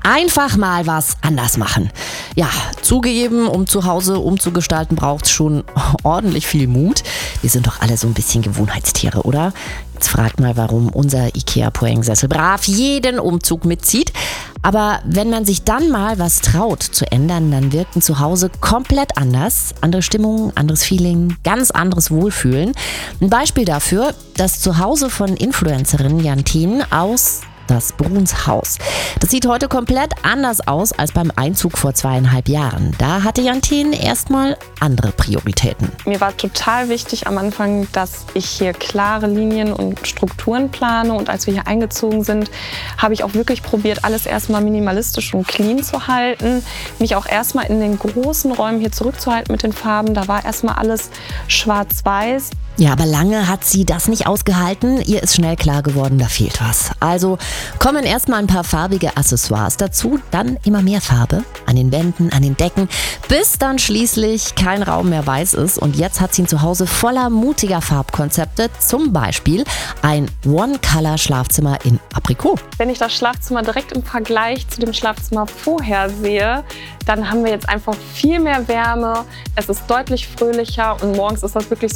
Einfach mal was anders machen. Ja, zugegeben, um zu Hause umzugestalten, braucht es schon ordentlich viel Mut. Wir sind doch alle so ein bisschen Gewohnheitstiere, oder? Jetzt fragt mal, warum unser IKEA-Poeng-Sessel brav jeden Umzug mitzieht. Aber wenn man sich dann mal was traut zu ändern, dann wirkt ein Zuhause komplett anders. Andere Stimmung, anderes Feeling, ganz anderes Wohlfühlen. Ein Beispiel dafür, das Zuhause von Influencerin Jantine aus das Bruns Haus. Das sieht heute komplett anders aus als beim Einzug vor 2,5 Jahren. Da hatte Jantine erstmal andere Prioritäten. Mir war total wichtig am Anfang, dass ich hier klare Linien und Strukturen plane. Und als wir hier eingezogen sind, habe ich auch wirklich probiert, alles erstmal minimalistisch und clean zu halten. Mich auch erstmal in den großen Räumen hier zurückzuhalten mit den Farben. Da war erstmal alles schwarz-weiß. Ja, aber lange hat sie das nicht ausgehalten. Ihr ist schnell klar geworden, da fehlt was. Also kommen erstmal ein paar farbige Accessoires dazu, dann immer mehr Farbe an den Wänden, an den Decken, bis dann schließlich kein Raum mehr weiß ist. Und jetzt hat sie ein Zuhause voller mutiger Farbkonzepte, zum Beispiel ein One-Color-Schlafzimmer in Aprikot. Wenn ich das Schlafzimmer direkt im Vergleich zu dem Schlafzimmer vorher sehe, dann haben wir jetzt einfach viel mehr Wärme. Es ist deutlich fröhlicher und morgens ist das wirklich